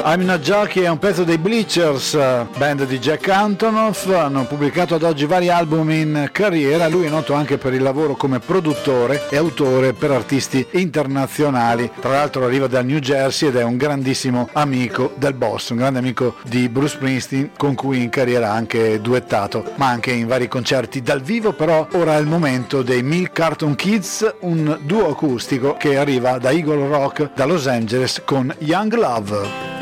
I'm Not Jockey è un pezzo dei Bleachers, band di Jack Antonoff. Hanno pubblicato ad oggi vari album in carriera. Lui è noto anche per il lavoro come produttore e autore per artisti internazionali. Tra l'altro arriva dal New Jersey ed è un grandissimo amico del boss, un grande amico di Bruce Springsteen, con cui in carriera ha anche duettato, ma anche in vari concerti dal vivo. Però ora è il momento dei Milk Carton Kids, un duo acustico che arriva da Eagle Rock, da Los Angeles, con Young Love.